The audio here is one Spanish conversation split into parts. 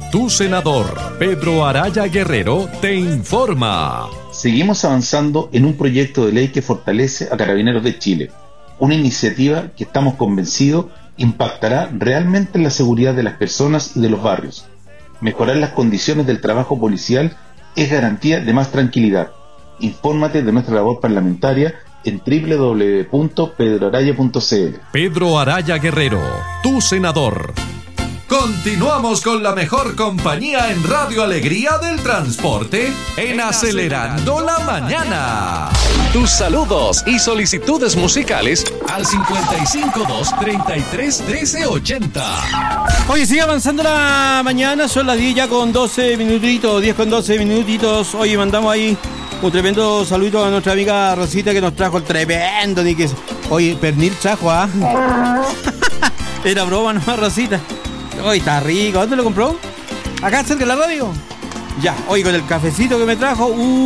Tu senador, Pedro Araya Guerrero, te informa. Seguimos avanzando en un proyecto de ley que fortalece a Carabineros de Chile, una iniciativa que estamos convencidos impactará realmente en la seguridad de las personas y de los barrios. Mejorar las condiciones del trabajo policial es garantía de más tranquilidad. Infórmate de nuestra labor parlamentaria en www.pedroaraya.cl. Pedro Araya Guerrero, tu senador. Continuamos con la mejor compañía en Radio Alegría del Transporte en Acelerando la Mañana. Tus saludos y solicitudes musicales al 552-33-1380. Oye, sigue avanzando la mañana, son las 10 ya con 12 minutitos, 10 con 12 minutitos. Oye, mandamos ahí un tremendo saludito a nuestra amiga Rosita que nos trajo el tremendo. Oye, pernil trajo, ¿ah? Era broma nomás, Rosita. Oye, está rico. ¿Dónde lo compró? ¿Acá cerca de la radio? Ya, oye, con el cafecito que me trajo.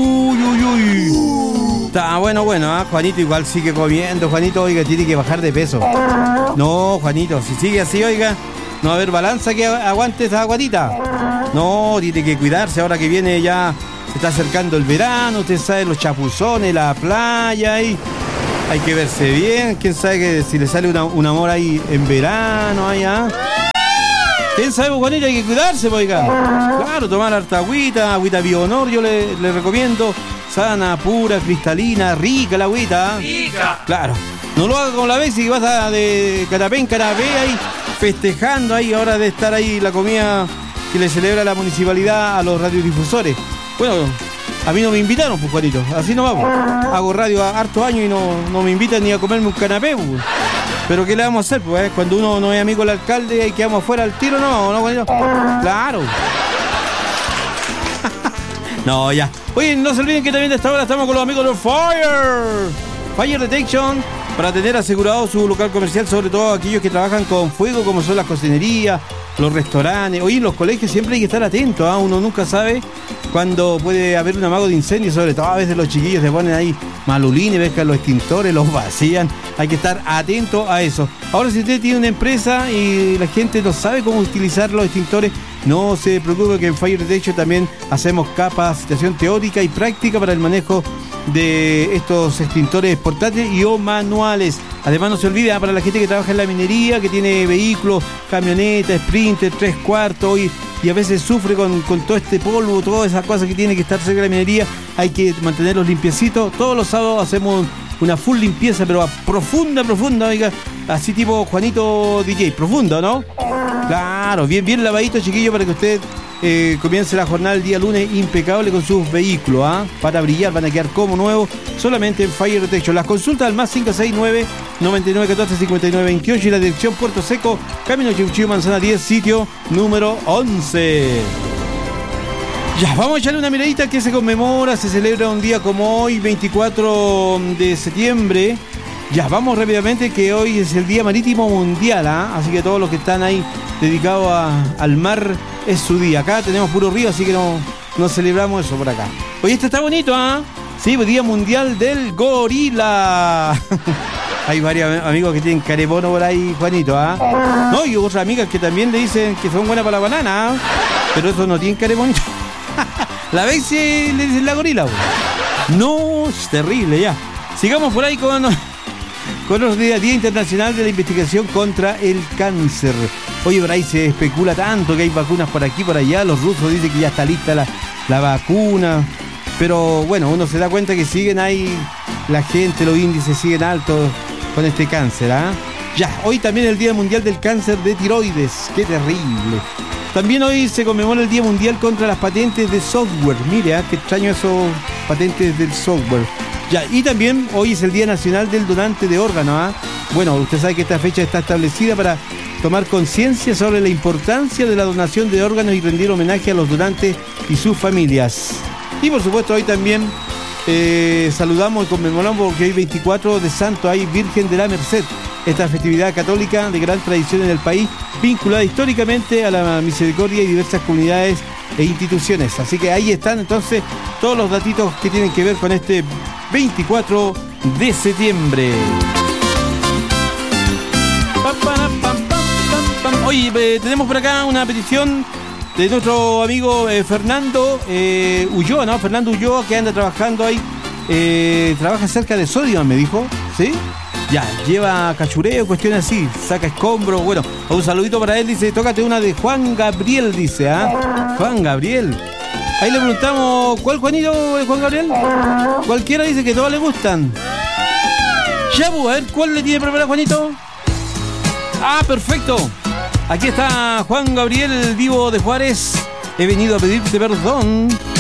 Uy. Está bueno, ¿ah? Juanito igual sigue comiendo. Juanito, oiga, tiene que bajar de peso. No, Juanito, si sigue así, oiga, no va a haber balanza que aguante esa guatita. No, tiene que cuidarse ahora que viene ya. Se está acercando el verano, usted sabe, los chapuzones, la playa ahí. Hay que verse bien. Quién sabe que si le sale un amor ahí en verano, allá. ¿Quién sabe, Juanito? Hay que cuidarse, oiga. Claro, tomar harta agüita Bionor, yo le recomiendo. Sana, pura, cristalina, rica la agüita. Rica. Claro. No lo haga con la vez y vas a de canapé en canapé ahí, festejando ahí, ahora de estar ahí la comida que le celebra la municipalidad a los radiodifusores. Bueno, a mí no me invitaron, pues, Juanito. Así no vamos. Hago radio a hartos años y no me invitan ni a comerme un canapé, pues. Pero ¿qué le vamos a hacer, pues? Cuando uno no es amigo del alcalde y quedamos afuera al tiro, ¿no, Juanito? Claro. No, ya. Oye, no se olviden que también de esta hora estamos con los amigos de Fire Detection, para tener asegurado su local comercial, sobre todo aquellos que trabajan con fuego, como son las cocinerías, los restaurantes. Oye, en los colegios siempre hay que estar atentos, ¿eh? Uno nunca sabe cuándo puede haber un amago de incendio, sobre todo a veces los chiquillos se ponen ahí malulines, pescan los extintores, los vacían. Hay que estar atento a eso. Ahora, si usted tiene una empresa y la gente no sabe cómo utilizar los extintores, no se preocupe, que en Fire Detection también hacemos capacitación teórica y práctica para el manejo de estos extintores portátiles y o manuales. Además, no se olvide, para la gente que trabaja en la minería, que tiene vehículos, camionetas, Sprinter, 3/4 y a veces sufre con todo este polvo, todas esas cosas que tiene que estar cerca de la minería, hay que mantenerlos limpiecitos. Todos los sábados hacemos una full limpieza, pero a profunda, oiga, así tipo Juanito DJ, profundo, ¿no? Claro, bien lavadito, chiquillo, para que usted comience la jornada el día lunes impecable con sus vehículos, ¿ah? Para brillar, van a quedar como nuevos, solamente en Fire Detection. Las consultas al más 569-9914-5928 y la dirección Puerto Seco, Camino Chiuchío, Manzana 10, sitio número 11. Ya, vamos a echarle una miradita que se celebra un día como hoy, 24 de septiembre. Ya, vamos rápidamente, que hoy es el Día Marítimo Mundial, ¿eh? Así que todos los que están ahí dedicados al mar, es su día. Acá tenemos puro río, así que no celebramos eso por acá. Oye, este está bonito, ¿ah? Sí, Día Mundial del Gorila. Hay varios amigos que tienen carebono por ahí, Juanito, ¿ah? No, y otras amigas que también le dicen que son buenas para la banana, ¿ah? Pero eso no tienen carebonito. La vez le dicen la gorila, bro. No, es terrible, ya. Sigamos por ahí con los Día Internacional de la Investigación contra el Cáncer. Oye, por ahí se especula tanto que hay vacunas por aquí, por allá. Los rusos dicen que ya está lista la vacuna. Pero bueno, uno se da cuenta que siguen ahí la gente, los índices siguen altos con este cáncer, ¿ah? Ya, hoy también el Día Mundial del Cáncer de Tiroides. ¡Qué terrible! También hoy se conmemora el Día Mundial contra las patentes de software. Mire, qué extraño eso, patentes del software. Ya, y también hoy es el Día Nacional del Donante de Órganos, ¿ah? Bueno, usted sabe que esta fecha está establecida para tomar conciencia sobre la importancia de la donación de órganos y rendir homenaje a los donantes y sus familias. Y por supuesto hoy también saludamos y conmemoramos, porque hoy 24 de Santo hay Virgen de la Merced, esta festividad católica de gran tradición en el país, vinculada históricamente a la misericordia y diversas comunidades e instituciones. Así que ahí están entonces todos los datitos que tienen que ver con este 24 de septiembre. Oye, tenemos por acá una petición de nuestro amigo Fernando Ulloa, ¿no? Fernando Ulloa, que anda trabajando ahí. Trabaja cerca de Sodium, me dijo. ¿Sí? Ya, lleva cachureo, cuestiones así, saca escombros. Bueno, un saludito para él, dice, tócate una de Juan Gabriel, dice, ¿ah? Juan Gabriel. Ahí le preguntamos, ¿cuál Juanito, Juan Gabriel? Cualquiera dice que todas le gustan. Ya, pues, a ver, ¿cuál le tiene preparado Juanito? Ah, perfecto. Aquí está Juan Gabriel, vivo de Juárez. He venido a pedirte perdón.